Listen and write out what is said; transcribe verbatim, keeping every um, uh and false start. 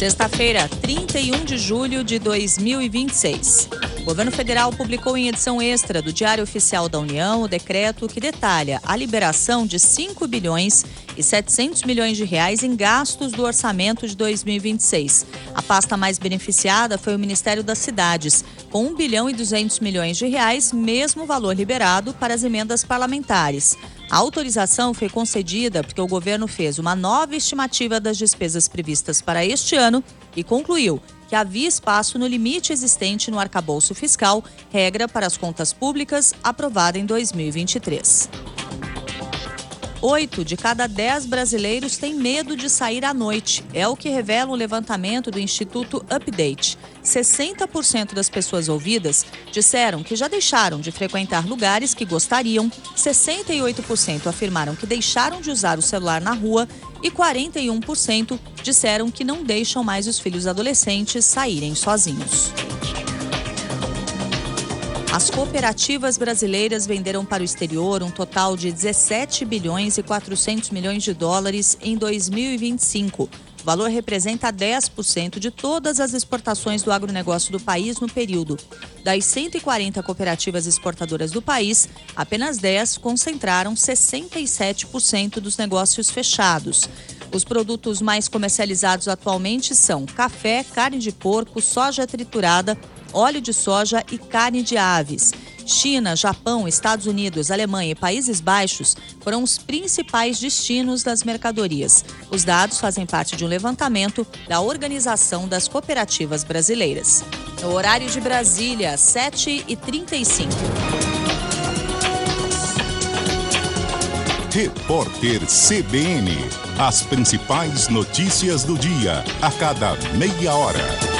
Sexta-feira, trinta e um de julho de dois mil e vinte e seis. O governo federal publicou em edição extra do Diário Oficial da União o decreto que detalha a liberação de cinco bilhões e setecentos milhões de reais em gastos do orçamento de dois mil e vinte e seis. A pasta mais beneficiada foi o Ministério das Cidades, com um bilhão e duzentos milhões de reais, mesmo valor liberado para as emendas parlamentares. A autorização foi concedida porque o governo fez uma nova estimativa das despesas previstas para este ano e concluiu que havia espaço no limite existente no arcabouço fiscal, regra para as contas públicas, aprovada em dois mil e vinte e três. Oito de cada dez brasileiros têm medo de sair à noite. É o que revela um levantamento do Instituto Update. sessenta por cento das pessoas ouvidas disseram que já deixaram de frequentar lugares que gostariam, sessenta e oito por cento afirmaram que deixaram de usar o celular na rua e quarenta e um por cento disseram que não deixam mais os filhos adolescentes saírem sozinhos. As cooperativas brasileiras venderam para o exterior um total de dezessete bilhões e quatrocentos milhões de dólares em dois mil e vinte e cinco. O valor representa dez por cento de todas as exportações do agronegócio do país no período. Das cento e quarenta cooperativas exportadoras do país, apenas dez concentraram sessenta e sete por cento dos negócios fechados. Os produtos mais comercializados atualmente são café, carne de porco, soja triturada, óleo de soja e carne de aves. China, Japão, Estados Unidos, Alemanha e Países Baixos foram os principais destinos das mercadorias. Os dados fazem parte de um levantamento da Organização das Cooperativas Brasileiras. No horário de Brasília, sete e trinta e cinco. Repórter C B N. As principais notícias do dia, a cada meia hora.